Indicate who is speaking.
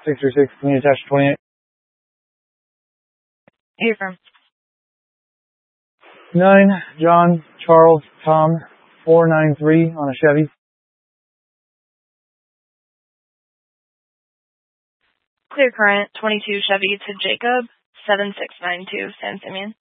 Speaker 1: 636, can you attach 28?
Speaker 2: Affirm.
Speaker 1: 9, John, Charles, Tom, 493 on a Chevy.
Speaker 2: Clear current, 22 Chevy to Jacob, 7692 San Simeon.